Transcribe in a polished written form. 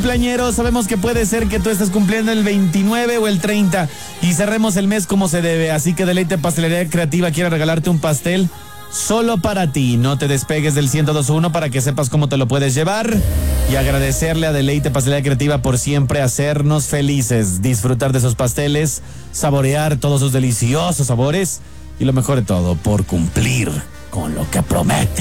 Plañero, sabemos que puede ser que tú estés cumpliendo el 29 o el 30 y cerremos el mes como se debe, así que Deleite Pastelería Creativa quiere regalarte un pastel solo para ti. No te despegues del 102.1 para que sepas cómo te lo puedes llevar y agradecerle a Deleite Pastelería Creativa por siempre hacernos felices, disfrutar de esos pasteles, saborear todos sus deliciosos sabores y lo mejor de todo, por cumplir con lo que promete.